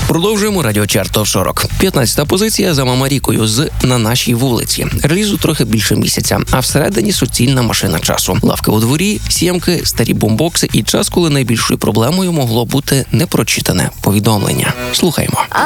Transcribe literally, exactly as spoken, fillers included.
Продовжуємо радіочарт топ сорок. п'ятнадцята позиція за Мамарікою з «На нашій вулиці». Релізу трохи більше місяця, а всередині суцільна машина часу. Лавки у дворі, сімки, старі бомбокси і час, коли найбільшою проблемою могло бути непрочитане повідомлення. Слухаємо. А